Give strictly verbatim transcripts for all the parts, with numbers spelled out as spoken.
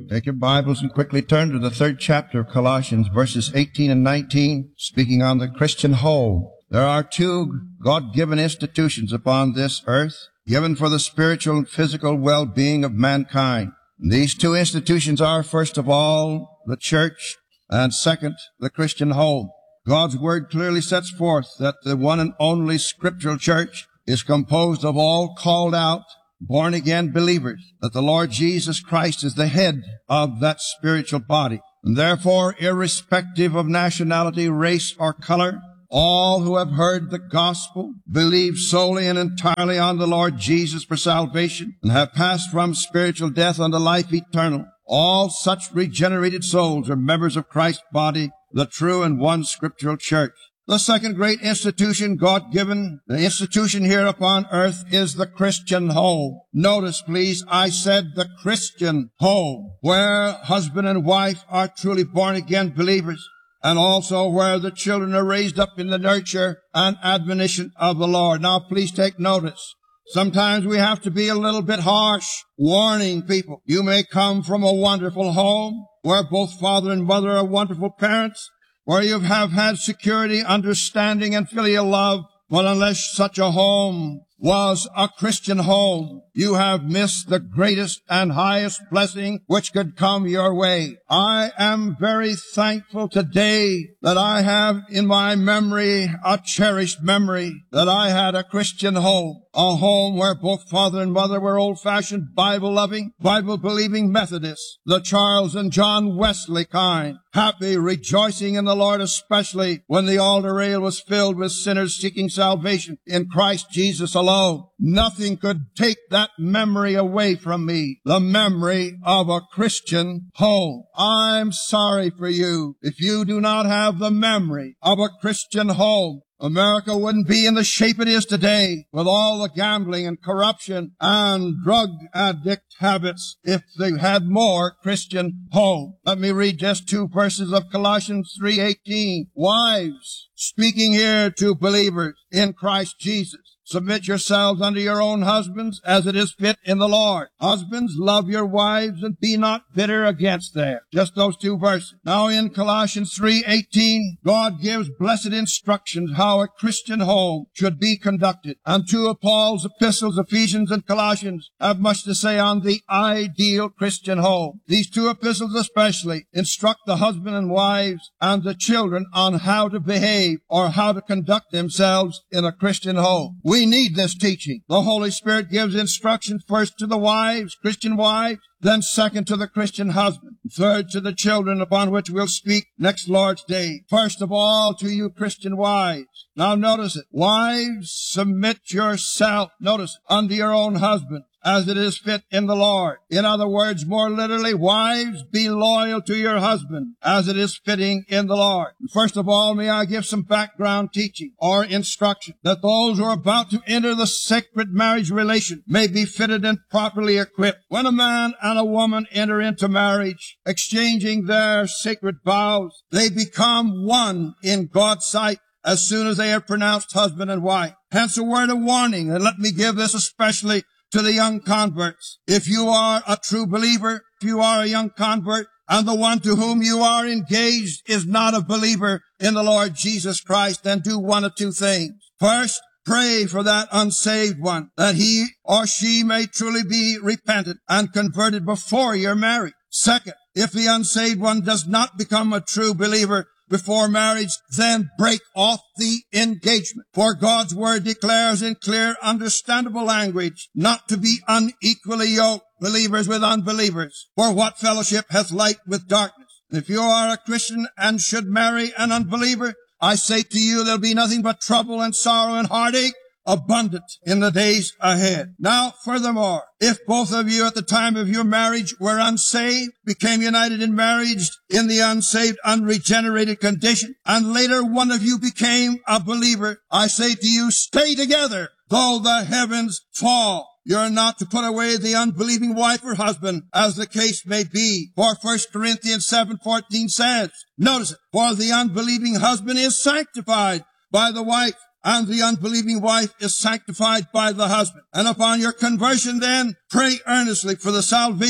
Take your Bibles and quickly turn to the third chapter of Colossians, verses eighteen and nineteen, speaking on the Christian home. There are two God-given institutions upon this earth, given for the spiritual and physical well-being of mankind. These two institutions are, first of all, the church, and second, the Christian home. God's Word clearly sets forth that the one and only scriptural church is composed of all called out, born-again believers, that the Lord Jesus Christ is the head of that spiritual body. And therefore, irrespective of nationality, race, or color, all who have heard the gospel, believe solely and entirely on the Lord Jesus for salvation, and have passed from spiritual death unto life eternal, all such regenerated souls are members of Christ's body, the true and one scriptural church. The second great institution, God-given, the institution here upon earth, is the Christian home. Notice, please, I said the Christian home, where husband and wife are truly born-again believers, and also where the children are raised up in the nurture and admonition of the Lord. Now, please take notice. Sometimes we have to be a little bit harsh, warning people. You may come from a wonderful home, where both father and mother are wonderful parents, where you have had security, understanding, and filial love. But unless such a home was a Christian home, you have missed the greatest and highest blessing which could come your way. I am very thankful today that I have in my memory a cherished memory that I had a Christian home, a home where both father and mother were old-fashioned, Bible-loving, Bible-believing Methodists, the Charles and John Wesley kind, happy, rejoicing in the Lord, especially when the altar rail was filled with sinners seeking salvation in Christ Jesus alone. Nothing could take that memory away from me, the memory of a Christian home. I'm sorry for you if you do not have the memory of a Christian home. America wouldn't be in the shape it is today with all the gambling and corruption and drug addict habits if they had more Christian home. Let me read just two verses of Colossians three eighteen. Wives, speaking here to believers in Christ Jesus, submit yourselves unto your own husbands as it is fit in the Lord. Husbands, love your wives and be not bitter against them. Just those two verses. Now in Colossians three eighteen, God gives blessed instructions how a Christian home should be conducted. And two of Paul's epistles, Ephesians and Colossians, have much to say on the ideal Christian home. These two epistles especially instruct the husband and wives and the children on how to behave or how to conduct themselves in a Christian home. We We need this teaching. The Holy Spirit gives instructions first to the wives, Christian wives, then second to the Christian husband, third to the children, upon which we'll speak next Lord's Day. First of all, to you Christian wives. Now notice it. Wives, submit yourself, notice it, unto your own husband, as it is fit in the Lord. In other words, more literally, wives, be loyal to your husband, as it is fitting in the Lord. First of all, may I give some background teaching or instruction that those who are about to enter the sacred marriage relation may be fitted and properly equipped. When a man and a woman enter into marriage, exchanging their sacred vows, they become one in God's sight as soon as they are pronounced husband and wife. Hence a word of warning, and let me give this especially to the young converts. If you are a true believer, if you are a young convert, and the one to whom you are engaged is not a believer in the Lord Jesus Christ, then do one of two things. First, pray for that unsaved one, that he or she may truly be repentant and converted before you're married. Second, if the unsaved one does not become a true believer before marriage, then break off the engagement. For God's word declares in clear, understandable language not to be unequally yoked, believers with unbelievers. For what fellowship hath light with darkness? If you are a Christian and should marry an unbeliever, I say to you, there'll be nothing but trouble and sorrow and heartache abundant in the days ahead. Now, furthermore, if both of you at the time of your marriage were unsaved, became united in marriage in the unsaved, unregenerated condition, and later one of you became a believer, I say to you, stay together, though the heavens fall. You're not to put away the unbelieving wife or husband, as the case may be. For First Corinthians seven fourteen says, notice it, for the unbelieving husband is sanctified by the wife, and the unbelieving wife is sanctified by the husband. And upon your conversion then, pray earnestly for the salvation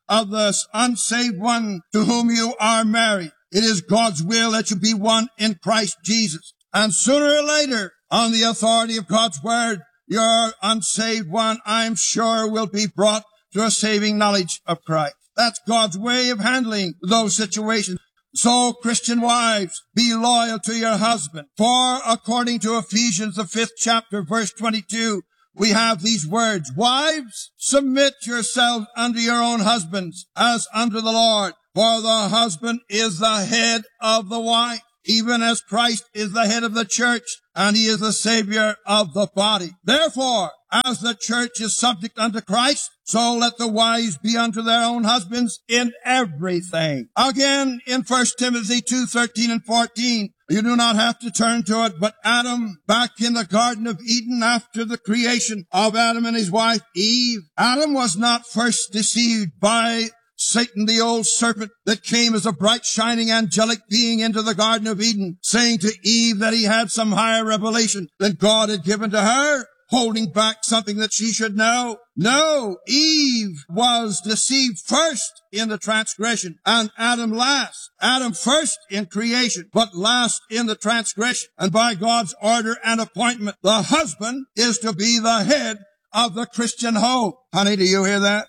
of the unsaved one to whom you are married. It is God's will that you be one in Christ Jesus. And sooner or later, on the authority of God's word, your unsaved one, I'm sure, will be brought to a saving knowledge of Christ. That's God's way of handling those situations. So, Christian wives, be loyal to your husband. For according to Ephesians, the fifth chapter, verse twenty-two, we have these words, wives, submit yourselves unto your own husbands as unto the Lord. For the husband is the head of the wife, even as Christ is the head of the church, and he is the Savior of the body. Therefore, as the church is subject unto Christ, so let the wives be unto their own husbands in everything. Again, in First Timothy two, thirteen and fourteen, you do not have to turn to it, but Adam, back in the Garden of Eden after the creation of Adam and his wife Eve, Adam was not first deceived by Satan, the old serpent that came as a bright, shining, angelic being into the Garden of Eden, saying to Eve that he had some higher revelation than God had given to her, holding back something that she should know. No, Eve was deceived first in the transgression, and Adam last. Adam first in creation, but last in the transgression. And by God's order and appointment, the husband is to be the head of the Christian home. Honey, do you hear that?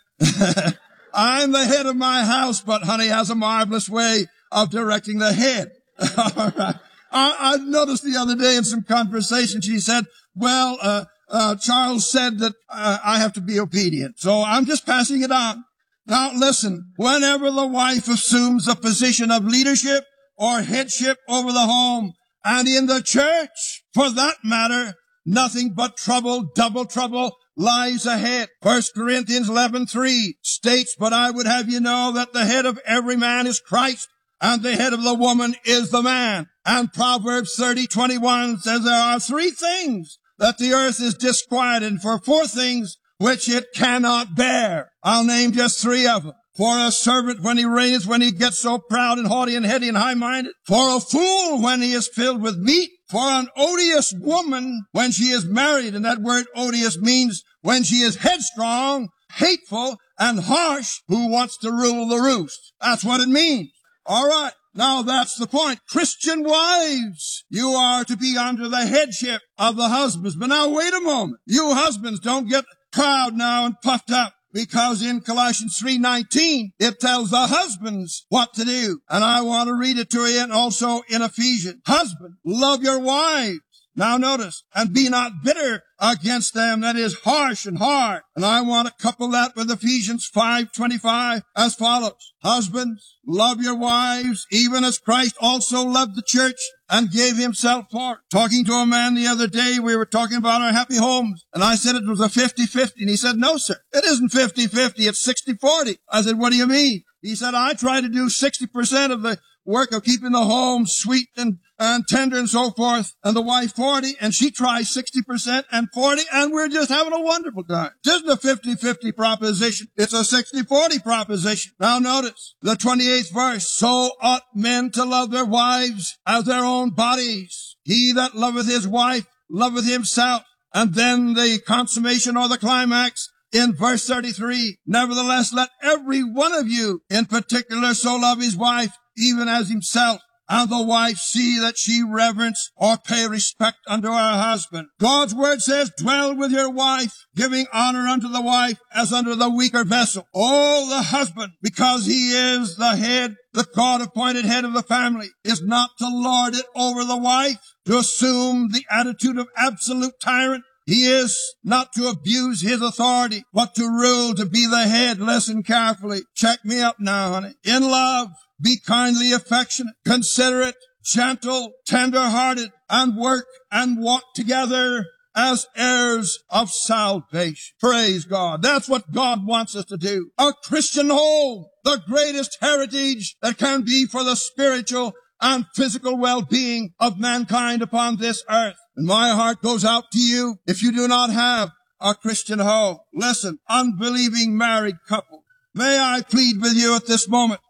I'm the head of my house, but honey has a marvelous way of directing the head. All right. I, I noticed the other day in some conversation, she said, well, uh, uh, Charles said that uh, I have to be obedient. So I'm just passing it on. Now listen, whenever the wife assumes a position of leadership or headship over the home and in the church, for that matter, nothing but trouble, double trouble, lies ahead. First Corinthians eleven three states, but I would have you know that the head of every man is Christ, and the head of the woman is the man. And Proverbs thirty twenty-one says there are three things that the earth is disquieted, and for four things which it cannot bear. I'll name just three of them. For a servant when he reigneth, when he gets so proud and haughty and heady and high-minded. For a fool when he is filled with meat. For an odious woman when she is married, and that word odious means when she is headstrong, hateful, and harsh, who wants to rule the roost. That's what it means. All right. Now that's the point. Christian wives, you are to be under the headship of the husbands. But now wait a moment. You husbands don't get proud now and puffed up, because in Colossians three nineteen, it tells the husbands what to do. And I want to read it to you, and also in Ephesians. Husband, love your wives. Now notice, and be not bitter against them, that is harsh and hard. And I want to couple that with Ephesians five twenty-five as follows. Husbands, love your wives, even as Christ also loved the church and gave himself for it. Talking to a man the other day, we were talking about our happy homes, and I said it was a fifty-fifty, and he said, no, sir, it isn't fifty-fifty, it's sixty-forty. I said, what do you mean? He said, I try to do sixty percent of the work of keeping the home sweet and, and tender and so forth, and the wife forty, and she tries sixty percent and forty, and we're just having a wonderful time. It isn't a fifty-fifty proposition. It's a sixty-forty proposition. Now notice the twenty-eighth verse. So ought men to love their wives as their own bodies. He that loveth his wife loveth himself. And then the consummation or the climax in verse thirty-three. Nevertheless, let every one of you in particular so love his wife, even as himself, and the wife see that she reverence or pay respect unto her husband. God's word says, dwell with your wife, giving honor unto the wife as unto the weaker vessel. Oh, the husband, because he is the head, the God-appointed head of the family, is not to lord it over the wife, to assume the attitude of absolute tyrant. He is not to abuse his authority, but to rule, to be the head. Listen carefully. Check me up now, honey. In love, be kindly affectionate, considerate, gentle, tender-hearted, and work and walk together as heirs of salvation. Praise God. That's what God wants us to do. A Christian home, the greatest heritage that can be for the spiritual and physical well-being of mankind upon this earth. And my heart goes out to you if you do not have a Christian home. Listen, unbelieving married couple, may I plead with you at this moment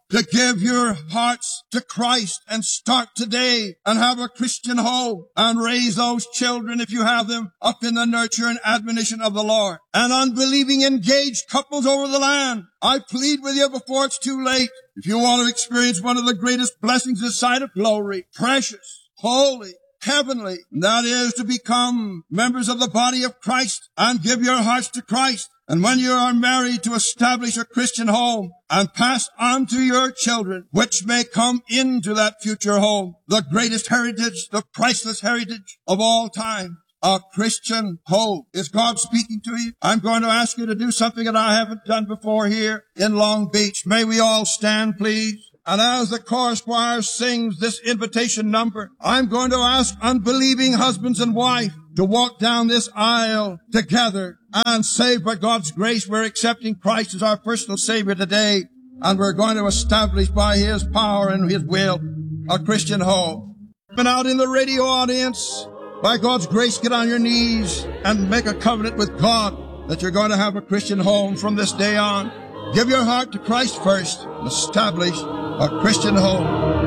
to give your hearts to Christ and start today and have a Christian home and raise those children, if you have them, up in the nurture and admonition of the Lord. And unbelieving engaged couples over the land, I plead with you before it's too late. If you want to experience one of the greatest blessings this side of glory, precious, holy, heavenly, that is to become members of the body of Christ and give your hearts to Christ. And when you are married, to establish a Christian home and pass on to your children, which may come into that future home, the greatest heritage, the priceless heritage of all time, a Christian home. Is God speaking to you? I'm going to ask you to do something that I haven't done before here in Long Beach. May we all stand, please? And as the chorus choir sings this invitation number, I'm going to ask unbelieving husbands and wife to walk down this aisle together and say, by God's grace, we're accepting Christ as our personal Savior today, and we're going to establish by His power and His will a Christian home. And out in the radio audience, by God's grace, get on your knees and make a covenant with God that you're going to have a Christian home from this day on. Give your heart to Christ first and establish a Christian home.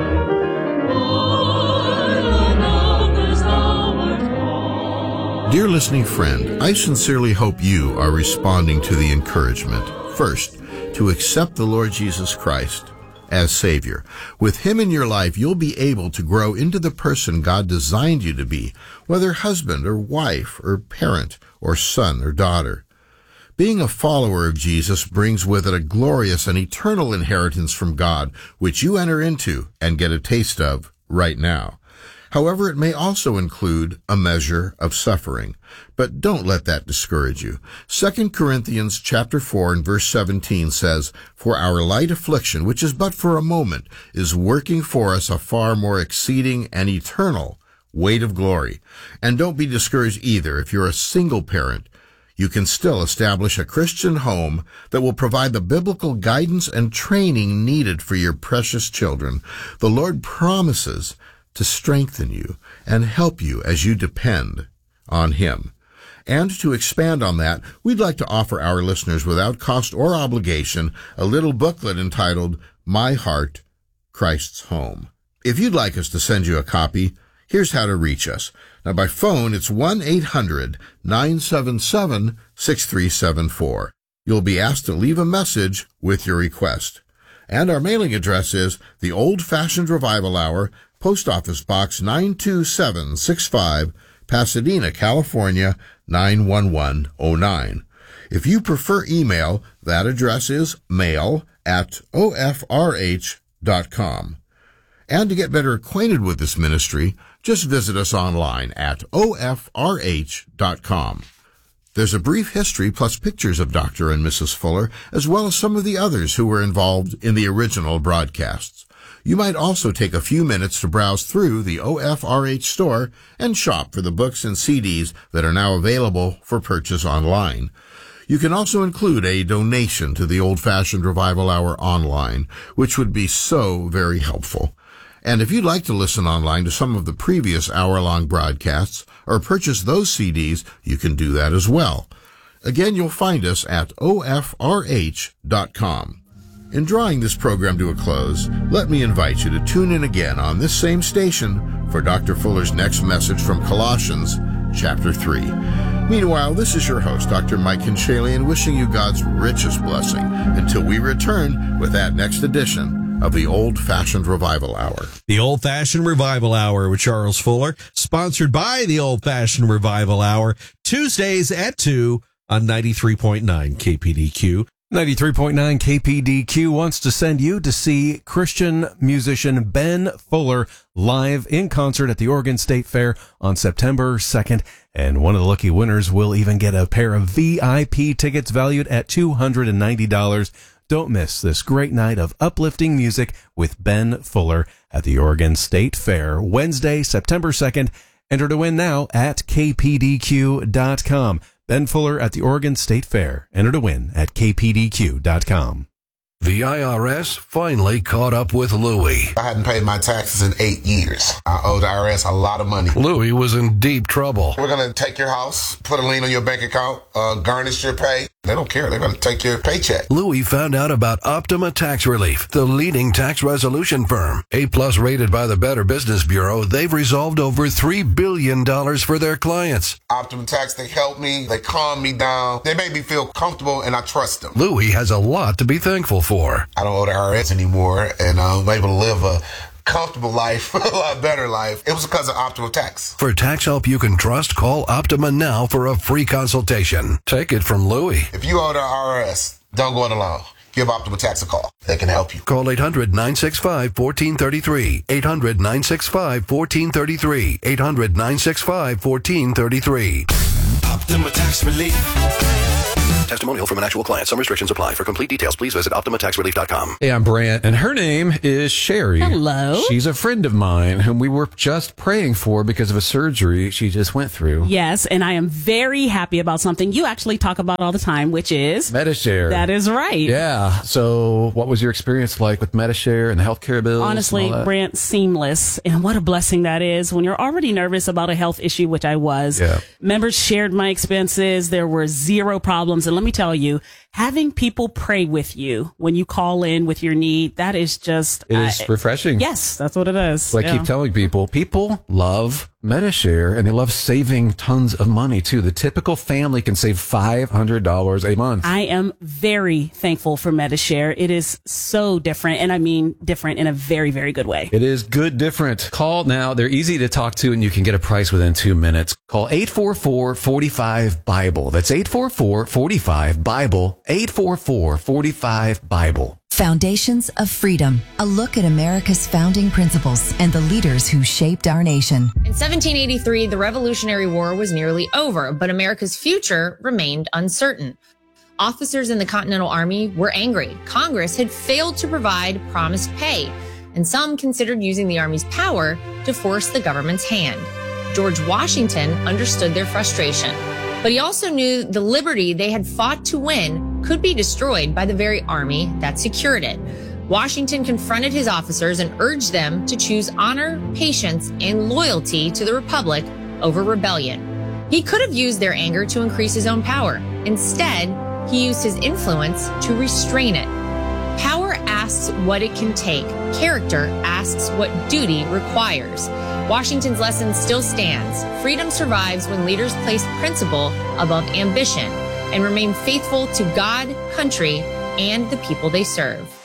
Dear listening friend, I sincerely hope you are responding to the encouragement. First, to accept the Lord Jesus Christ as Savior. With Him in your life, you'll be able to grow into the person God designed you to be, whether husband or wife or parent or son or daughter. Being a follower of Jesus brings with it a glorious and eternal inheritance from God, which you enter into and get a taste of right now. However, it may also include a measure of suffering. But don't let that discourage you. Second Corinthians chapter four and verse seventeen says, "For our light affliction, which is but for a moment, is working for us a far more exceeding and eternal weight of glory." And don't be discouraged either if you're a single parent. You can still establish a Christian home that will provide the biblical guidance and training needed for your precious children. The Lord promises to strengthen you and help you as you depend on Him. And to expand on that, we'd like to offer our listeners without cost or obligation a little booklet entitled My Heart, Christ's Home. If you'd like us to send you a copy, here's how to reach us. Now, by phone, it's one eight hundred nine seven seven six three seven four. You'll be asked to leave a message with your request. And our mailing address is the Old-Fashioned Revival Hour, Post Office Box nine two seven six five, Pasadena, California, nine one one oh nine. If you prefer email, that address is mail at O F R H dot com. And to get better acquainted with this ministry, just visit us online at O F R H dot com. There's a brief history plus pictures of Doctor and Missus Fuller, as well as some of the others who were involved in the original broadcasts. You might also take a few minutes to browse through the O F R H store and shop for the books and C Ds that are now available for purchase online. You can also include a donation to the Old-Fashioned Revival Hour online, which would be so very helpful. And if you'd like to listen online to some of the previous hour-long broadcasts or purchase those C Ds, you can do that as well. Again, you'll find us at O F R H dot com. In drawing this program to a close, let me invite you to tune in again on this same station for Doctor Fuller's next message from Colossians chapter three. Meanwhile, this is your host, Doctor Mike Kinchalian, wishing you God's richest blessing until we return with that next edition of the Old-Fashioned Revival Hour. The Old-Fashioned Revival Hour with Charles Fuller, sponsored by the Old-Fashioned Revival Hour, Tuesdays at two on ninety-three point nine K P D Q. ninety-three point nine K P D Q wants to send you to see Christian musician Ben Fuller live in concert at the Oregon State Fair on September second. And one of the lucky winners will even get a pair of V I P tickets valued at two hundred ninety dollars. Don't miss this great night of uplifting music with Ben Fuller at the Oregon State Fair, Wednesday, September second. Enter to win now at K P D Q dot com. Ben Fuller at the Oregon State Fair. Enter to win at K P D Q dot com. The I R S finally caught up with Louie. I hadn't paid my taxes in eight years. I owed the I R S a lot of money. Louie was in deep trouble. We're going to take your house, put a lien on your bank account, uh, garnish your pay. They don't care. They're going to take your paycheck. Louis found out about Optima Tax Relief, the leading tax resolution firm. A-plus rated by the Better Business Bureau, they've resolved over three billion dollars for their clients. Optima Tax, they help me. They calm me down. They make me feel comfortable, and I trust them. Louis has a lot to be thankful for. I don't owe the I R S anymore, and I'm able to live a comfortable life, a lot better life. It was because of Optima Tax. For tax help you can trust, call Optima now for a free consultation. Take it from Louis. If you owe the I R S, don't go it alone. Give Optima Tax a call. They can help you. Call eight hundred, nine six five, one four three three. eight hundred, nine six five, one four three three. eight hundred, nine six five, one four three three. Optima Tax Relief. Testimonial from an actual client. Some restrictions apply. For complete details, please visit optima tax relief dot com. Hey, I'm Brant, and her name is Sherry. Hello. She's a friend of mine whom we were just praying for because of a surgery she just went through. Yes, and I am very happy about something you actually talk about all the time, which is Medi-Share. That is right. Yeah. So what was your experience like with Medi-Share and the healthcare bills? Honestly, Brant, seamless. And what a blessing that is when you're already nervous about a health issue, which I was. Yeah. Members shared my expenses. There were zero problems. And let me tell you, having people pray with you when you call in with your need, that is just... It is uh, refreshing. Yes, that's what it is. So I yeah. keep telling people, people love Medi-Share, and they love saving tons of money, too. The typical family can save five hundred dollars a month. I am very thankful for Medi-Share. It is so different, and I mean different in a very, very good way. It is good different. Call now. They're easy to talk to, and you can get a price within two minutes. Call eight four four, four five, BIBLE. That's eight four four, four five, BIBLE. eight four four, four five, BIBLE. Foundations of Freedom, a look at America's founding principles and the leaders who shaped our nation. In seventeen eighty-three, the Revolutionary War was nearly over, but America's future remained uncertain. Officers in the Continental Army were angry. Congress had failed to provide promised pay, and some considered using the Army's power to force the government's hand. George Washington understood their frustration, but he also knew the liberty they had fought to win could be destroyed by the very army that secured it. Washington confronted his officers and urged them to choose honor, patience, and loyalty to the Republic over rebellion. He could have used their anger to increase his own power. Instead, he used his influence to restrain it. Power asks what it can take. Character asks what duty requires. Washington's lesson still stands. Freedom survives when leaders place principle above ambition and remain faithful to God, country, and the people they serve.